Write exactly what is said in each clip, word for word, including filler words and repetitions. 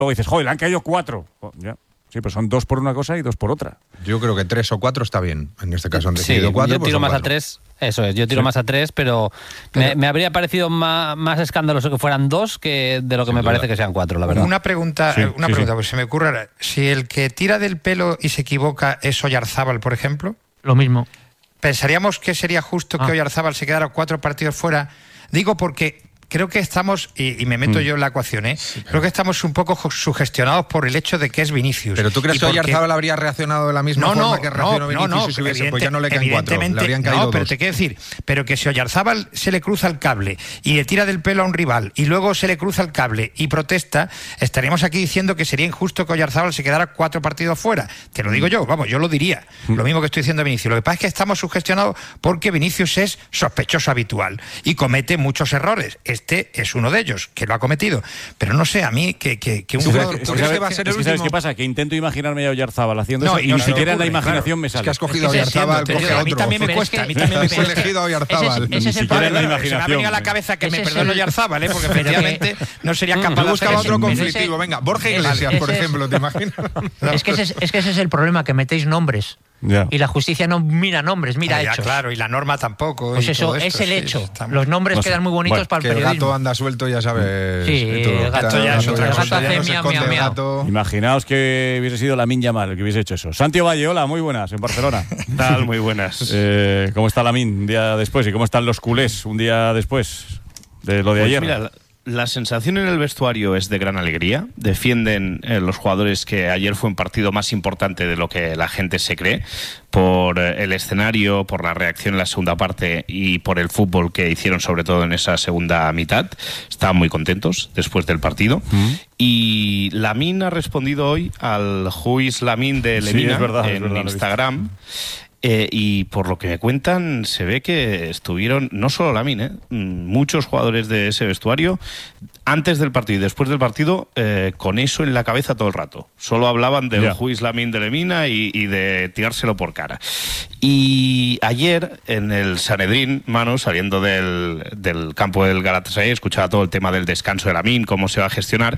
Luego dices, joder, le han caído cuatro. Oh, ya. Sí, pero son dos por una cosa y dos por otra. Yo creo que tres o cuatro está bien. En este caso han Sí, decidido cuatro. yo pues tiro son más cuatro. a tres. Eso es, yo tiro Sí. más a tres, pero, pero me, me habría parecido más, más escandaloso que fueran dos que de lo que Sin me duda. parece que sean cuatro, la verdad. Una pregunta, Sí, una sí, pregunta, sí. pues se me ocurre ahora. Si el que tira del pelo y se equivoca es Oyarzábal, por ejemplo, Lo mismo. ¿pensaríamos que sería justo Ah. que Oyarzábal se quedara cuatro partidos fuera? Digo porque creo que estamos, y, y me meto Mm. yo en la ecuación, ¿eh? creo que estamos un poco jo- sugestionados por el hecho de que es Vinicius. ¿Pero tú crees Y que porque- Oyarzábal habría reaccionado de la misma No, forma no, que no, reaccionó no, Vinicius no, si se hubiese? Pues evidente- ya no le caen cuatro, le evidentemente- habrían caído no, pero dos. te quiero decir, pero que si Oyarzábal se le cruza el cable y le tira del pelo a un rival y luego se le cruza el cable y protesta, estaríamos aquí diciendo que sería injusto que Oyarzábal se quedara cuatro partidos fuera. Te lo digo yo, vamos, yo lo diría. Lo mismo que estoy diciendo de Vinicius. Lo que pasa es que estamos sugestionados porque Vinicius es sospechoso habitual y comete muchos errores. Este es uno de ellos, que lo ha cometido. Pero no sé, a mí que, que, que un Sí, jugador... es que- ¿tú es crees que que va a ser el es que ¿sabes último? qué pasa? Que intento imaginarme a Oyarzábal haciendo No, eso y y no ni se te siquiera en la ocurre, imaginación claro. me Es sale. que has cogido a Es que Oyarzábal, entiendo, coge entiendo. a A mí otro. también me Pero es cuesta, que- a mí también me Has cuesta. elegido a Oyarzábal. Ese es- ese es Ni el siquiera en la problema. Se me ha imaginación. venido a la cabeza que Ese me es perdone el- Oyarzábal, ¿eh? porque Pero que- efectivamente no sería capaz Yo de hacer buscaba eso. otro Pero ese- conflictivo. Venga, Borja ese- Iglesias, por ese es- ejemplo, ¿te imaginas? Es que, ese es, es que ese es el problema, que metéis nombres. Ya. Y la justicia no mira nombres, mira Ah, ya, hechos. claro, y la norma tampoco. Pues y eso todo es esto, el sí, hecho. estamos- Los nombres No sé. quedan muy bonitos Bueno, para Que el el periodismo. gato anda suelto, ya sabes. Sí, y tú. el gato ya es otra no cosa, se- ya no hace se miau, esconde miau, el miau. gato. Imaginaos que hubiese sido Lamine Yamal el que hubiese hecho eso. Santi Valle, hola, muy buenas, en Barcelona. ¿Qué tal? Muy buenas. Eh, ¿Cómo está Lamine un día después? ¿Y cómo están los culés un día después de lo de Pues ayer? mira, la, la sensación en el vestuario es de gran alegría. Defienden eh, los jugadores que ayer fue un partido más importante de lo que la gente se cree, por eh, el escenario, por la reacción en la segunda parte y por el fútbol que hicieron sobre todo en esa segunda mitad. Estaban muy contentos después del partido. Mm. Y Lamine ha respondido hoy al Juiz Lamine de Sí, Lemina es verdad, es en verdad, lo he visto. Instagram. Eh, y por lo que me cuentan, se ve que estuvieron, no solo Lamine, ¿eh? muchos jugadores de ese vestuario, antes del partido y después del partido, eh, con eso en la cabeza todo el rato. Solo hablaban del Ya. Juiz Lamine de Lemina y, y de tirárselo por cara. Y ayer, en el Sanedrín, Manu, saliendo del, del campo del Galatasaray, escuchaba todo el tema del descanso de Lamine, cómo se va a gestionar,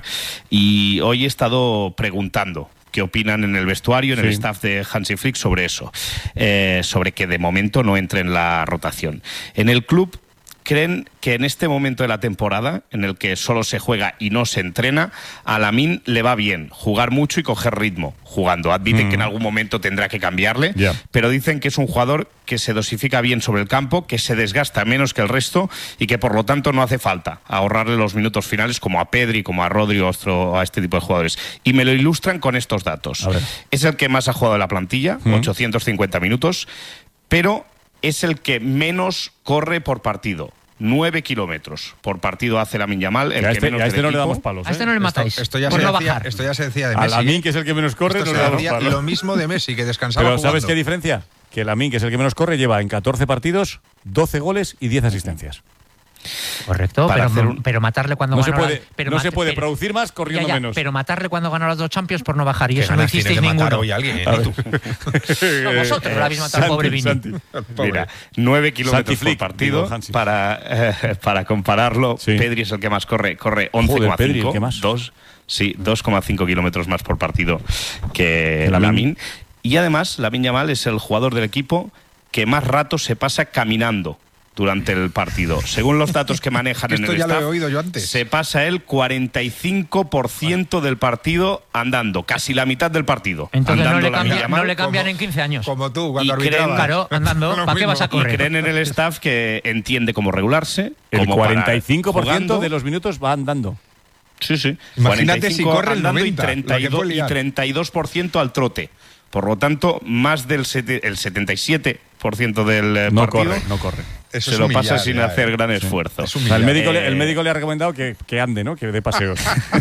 y hoy he estado preguntando qué opinan en el vestuario, en el Sí. staff de Hansi Flick sobre eso, eh, sobre que de momento no entre en la rotación. En el club creen que en este momento de la temporada, en el que solo se juega y no se entrena, a Lamine le va bien jugar mucho y coger ritmo jugando. Admiten Mm. que en algún momento tendrá que cambiarle, Ya. pero dicen que es un jugador que se dosifica bien sobre el campo, que se desgasta menos que el resto y que por lo tanto no hace falta ahorrarle los minutos finales como a Pedri, como a Rodri o a este tipo de jugadores. Y me lo ilustran con estos datos. A ver. Es el que más ha jugado en la plantilla, Mm. ochocientos cincuenta minutos, pero es el que menos corre por partido. Nueve kilómetros por partido hace Lamine Yamal, el Que a que este, menos a este del no le equipo. damos palos. A este ¿eh? no le Esto, matáis. esto ya por se no decía, bajar. esto ya se decía de A Messi. Lamine, ¿eh? que es el que menos corre, Esto no se le damos decía palos. lo mismo de Messi, que descansaba Pero ¿sabes jugando. qué diferencia? Que Lamine, que es el que menos corre, lleva en catorce partidos doce goles y diez asistencias. Correcto, Para pero, hacer un- pero matarle cuando No se ganó puede, la- pero no mat- se puede pero- producir más corriendo ya, ya, menos. pero matarle cuando ganó las dos Champions por no bajar, y Qué eso no ganas tiene hicisteis de matar ninguno. hoy a alguien, ¿eh? A ver. Tú. No, vosotros lo habéis matado al Santi, pobre Vini. Santi. Mira, nueve Santi kilómetros por Flick, partido. digo, Hansi. Para, eh, para compararlo, Sí. Pedri es el que más corre, corre once coma cinco. Joder, Pedri, el que más. Dos, sí, dos coma cinco kilómetros más por partido que Lamine. Lamine. Y además, Lamine Yamal es el jugador del equipo que más rato se pasa caminando durante el partido. Según los datos que manejan en Esto el ya lo staff, he oído yo antes. se pasa el cuarenta y cinco por ciento del partido andando, casi la mitad del partido. Entonces no andando le, Lamine cambia- Yamal. no le cambian como- en quince años. Como tú, cuando Y creen- arbitrabas. Claro, andando, Lo ¿para qué mismo. vas a Y correr? creen en el staff que entiende cómo regularse. El cómo para- cuarenta y cinco por ciento jugando. de los minutos va andando. Sí, sí. Imagínate si 45 corre el andando noventa, y, lo que 32, puede y liar. treinta y dos por ciento al trote. Por lo tanto, más del sete- el setenta y siete por ciento del eh, No partido corre, no corre. Eso se es lo humillar, pasa sin ya, hacer eh. gran Sí. esfuerzo. Es O sea, el, humillar. médico, le, Eh, el médico le ha recomendado que, que ande, ¿no? Que dé paseos.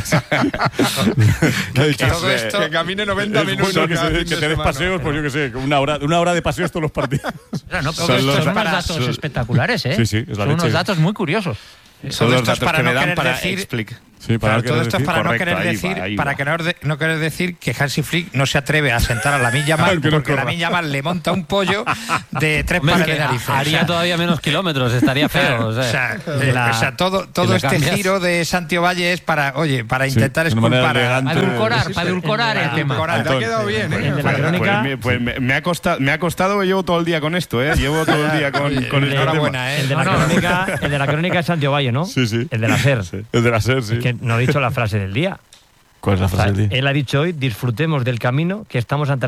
Todo esto- Que camine noventa Es minutos. bueno que, cada se- fin que de te des semana. paseos, pues yo qué sé, una hora, una hora de paseos todos los partidos. Claro, no, pero Son estos los son unos para- datos son- espectaculares, ¿eh? Sí, sí, es la Son leche. unos datos muy curiosos. Son Todo los esto es datos para que no me dan querer para decir- explicar. Sí, para Claro, no todo querer esto es decir. para no Correcto, querer ahí decir, va, ahí para va. que no, de- no querer decir que Hansi Flick no se atreve a sentar a Lamine Yamal Que no porque corra. Lamine Yamal le monta un pollo de tres Hombre, pares que de narices. haría O sea, todavía menos kilómetros, estaría feo. Claro, o sea. o sea, De eh, la- o sea, todo, todo le este cambias. giro de Santi Ovalle es para, oye, para Sí, intentar de una manera exculpar a, elegante. Para edulcorar, Sí, para sí. edulcorar el Para tema. edulcorar. Te ha quedado bien, El ¿eh? de la Pues, crónica, me, pues me- me ha costado, me ha costado, que llevo todo el día con esto, ¿eh? Llevo todo el día con, Oye, con este enhorabuena, tema. ¿eh? el de la No, no. crónica, el de la crónica es Santi Ovalle, ¿no? Sí, sí. El de la SER. El de la SER, sí. Es que no he dicho la frase del día. ¿Cuál es la O sea, frase del día? él ha dicho hoy, disfrutemos del camino, que estamos ante